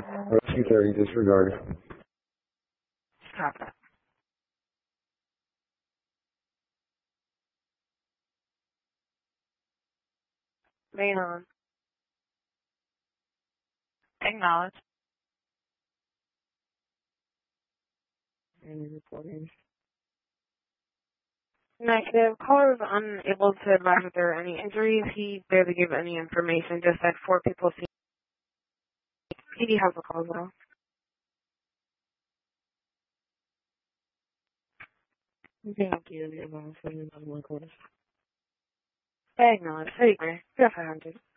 Rescue 30, disregard. Stop that. Main on. Acknowledge. Any reporting? Negative. Caller was unable to advise if there were any injuries. He barely gave any information, just said 4 people seen. PD has the call though. Thank you. I acknowledge. 33. 500.